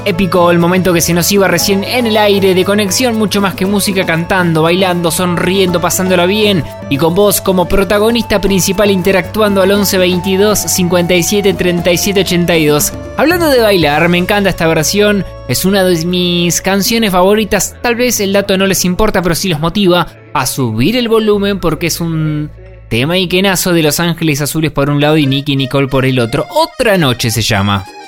Épico el momento que se nos iba recién en el aire, de conexión, mucho más que música, cantando, bailando, sonriendo, pasándola bien y con vos como protagonista principal interactuando al 11 22 57 37 82. Hablando de bailar, me encanta esta versión, es una de mis canciones favoritas, tal vez el dato no les importa, pero sí los motiva a subir el volumen porque es un tema iquenazo de Los Ángeles Azules por un lado y Nicky Nicole por el otro. Otra noche se llama.